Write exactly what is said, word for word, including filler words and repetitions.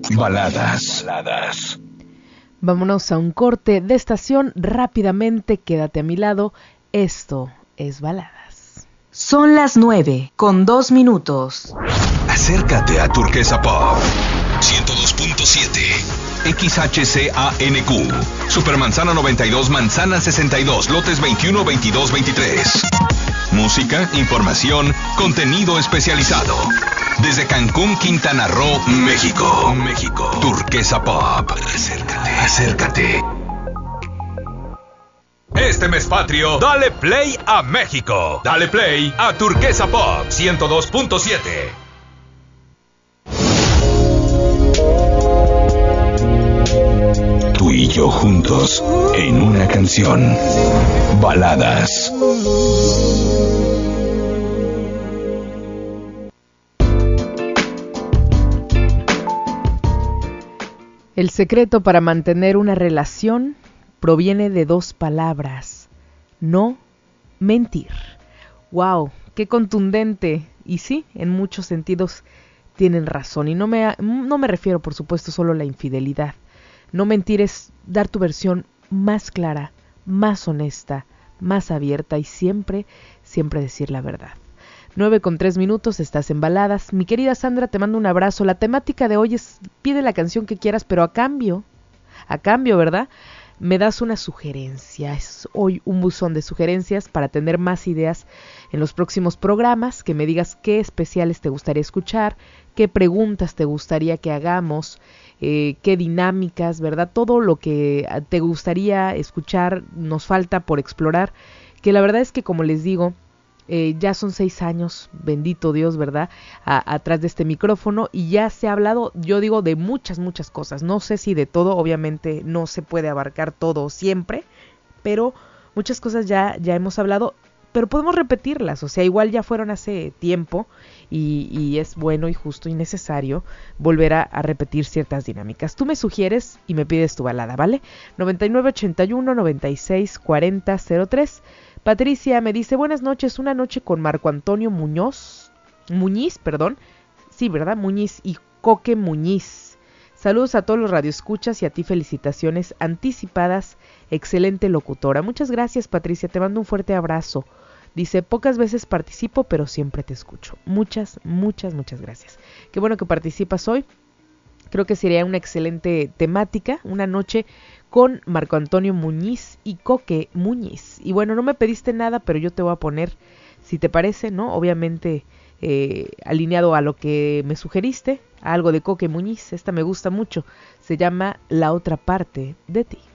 Baladas. Baladas. Vámonos a un corte de estación rápidamente, quédate a mi lado. Esto es Baladas. Son las nueve con dos minutos. Acércate a Turquesa Pop ciento dos punto siete X H C A N Q Supermanzana noventa y dos, Manzana sesenta y dos, lotes veintiuno, veintidós, veintitrés. Música, información, contenido especializado. Desde Cancún, Quintana Roo, México. México. Turquesa Pop. Acércate, acércate. Este mes patrio, dale play a México. Dale play a Turquesa Pop ciento dos punto siete. Tú y yo juntos en una canción. Baladas. El secreto para mantener una relación proviene de dos palabras: no mentir. ¡Wow! ¡Qué contundente! Y sí, en muchos sentidos tienen razón. Y no me, no me refiero, por supuesto, solo a la infidelidad. No mentir es dar tu versión más clara, más honesta, más abierta y siempre, siempre decir la verdad. nueve con tres minutos, estás en Baladas. Mi querida Sandra, te mando un abrazo. La temática de hoy es: pide la canción que quieras, pero a cambio, a cambio, ¿verdad?, me das una sugerencia. Es hoy un buzón de sugerencias para tener más ideas en los próximos programas, que me digas qué especiales te gustaría escuchar, qué preguntas te gustaría que hagamos, eh, qué dinámicas, ¿verdad? Todo lo que te gustaría escuchar nos falta por explorar, que la verdad es que, como les digo, Eh, ya son seis años, bendito Dios, ¿verdad?, a, atrás de este micrófono, y ya se ha hablado, yo digo, de muchas, muchas cosas. No sé si de todo, obviamente no se puede abarcar todo siempre, pero muchas cosas ya, ya hemos hablado, pero podemos repetirlas. O sea, igual ya fueron hace tiempo, y, y es bueno y justo y necesario volver a, a repetir ciertas dinámicas. Tú me sugieres y me pides tu balada, ¿vale? noventa y nueve ochenta y uno, noventa y seis, cuarenta, cero tres. Patricia me dice: buenas noches, una noche con Marco Antonio Muñoz, Muñiz, perdón, sí, ¿verdad? Muñiz y Coque Muñiz. Saludos a todos los radioescuchas y a ti felicitaciones anticipadas, excelente locutora. Muchas gracias, Patricia, te mando un fuerte abrazo. Dice: pocas veces participo, pero siempre te escucho. Muchas, muchas, muchas gracias. Qué bueno que participas hoy. Creo que sería una excelente temática, una noche con Marco Antonio Muñiz y Coque Muñiz. Y bueno, no me pediste nada, pero yo te voy a poner, si te parece, ¿no? Obviamente eh, alineado a lo que me sugeriste, algo de Coque Muñiz. Esta me gusta mucho. Se llama La otra parte de ti.